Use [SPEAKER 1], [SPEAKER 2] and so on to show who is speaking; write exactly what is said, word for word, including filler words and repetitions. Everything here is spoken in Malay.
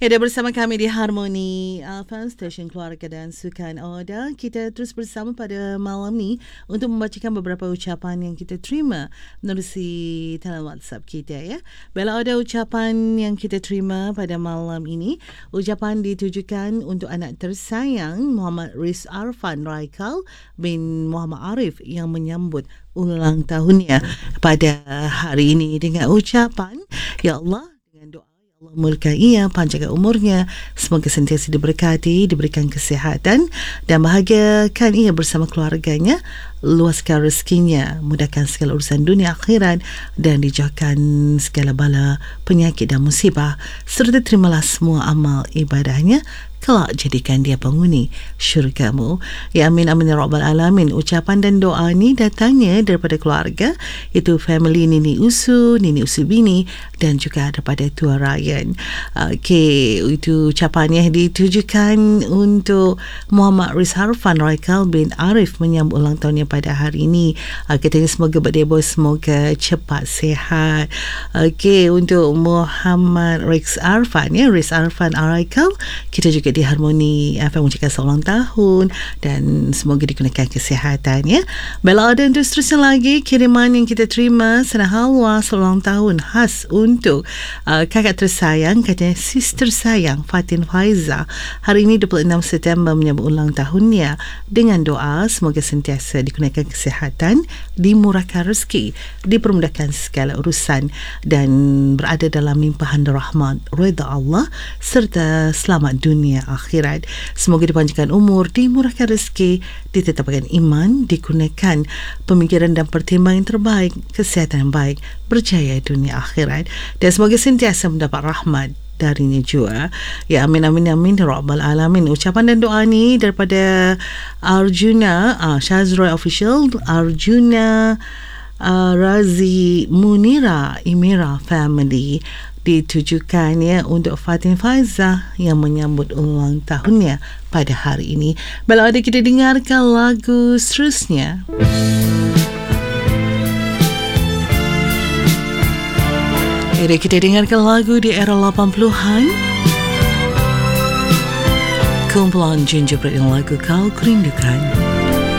[SPEAKER 1] Ya, dah bersama kami di Harmoni F M, stesen keluarga dan sukan Oda. Kita terus bersama pada malam ni untuk membacakan beberapa ucapan yang kita terima menerusi talian WhatsApp kita, ya. Bila ada ucapan yang kita terima pada malam ini, ucapan ditujukan untuk anak tersayang Muhammad Riz Arfan Raikal bin Muhammad Arif yang menyambut ulang tahunnya pada hari ini dengan ucapan, ya Allah, dengan doa Allah mulakan ia, panjangkan umurnya, semoga sentiasa diberkati, diberikan kesihatan dan bahagiakan ia bersama keluarganya, luaskan rezekinya, mudahkan segala urusan dunia akhirat dan dijauhkan segala bala, penyakit dan musibah, serta terimalah semua amal ibadahnya, kelak jadikan dia penghuni syurgamu. Ya amin amin ya rabbal alamin. Ucapan dan doa ni datangnya daripada keluarga, itu family Nini Usu, Nini Usu Bini dan juga daripada Tua Ryan. Okey, itu ucapannya ditujukan untuk Muhammad Riz Arfan Raikal bin Arif menyambut ulang tahunnya pada hari ini. Katanya semoga birthday boy semoga cepat sihat. Okey, untuk Muhammad Riz Arfan, ya, Riz Arfan Raikal, kita juga di Harmoni F M mengucapkan selamat ulang tahun dan semoga digunakan kesihatan, ya. Baiklah, ada untuk seterusnya lagi kiriman yang kita terima, senang halwa selamat ulang tahun khas untuk uh, kakak tersayang, katanya sister sayang Fatin Faiza, hari ini dua puluh enam September menyambut ulang tahunnya, dengan doa semoga sentiasa digunakan kesihatan, dimurahkan rezeki, dipermudahkan segala urusan dan berada dalam limpahan rahmat redha Allah serta selamat dunia akhirat. Semoga dipanjangkan umur, dimurahkan rezeki, ditetapkan iman, digunakan pemikiran dan pertimbangan yang terbaik, kesihatan yang baik, berjaya dunia akhirat dan semoga sentiasa mendapat rahmat darinya juga. Ya amin amin amin ya rabbal alamin. Ucapan dan doa ni daripada Arjuna uh, Shazroy Official, Arjuna uh, Razi Munira Imira Family, ditujukan, ya, untuk Fatin Faiza yang menyambut ulang tahunnya pada hari ini. Baiklah, ada kita dengarkan lagu seterusnya. Ada kita dengarkan lagu di era lapan puluhan. Kumpulan Gingerbread yang lagu Kau Kerindukan.